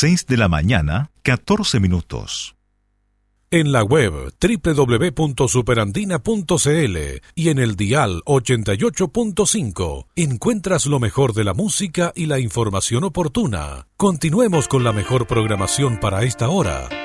6 de la mañana, 14 minutos. En la web www.superandina.cl y en el dial 88.5 encuentras lo mejor de la música y la información oportuna. Continuemos con la mejor programación para esta hora.